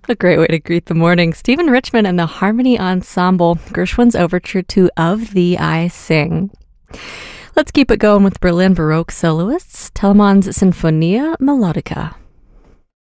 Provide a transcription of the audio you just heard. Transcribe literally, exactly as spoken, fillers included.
A great way to greet the morning. Stephen Richman and the Harmony Ensemble, Gershwin's overture to Of Thee I Sing. Let's keep it going with Berlin Baroque soloists, Telemann's Sinfonia Melodica.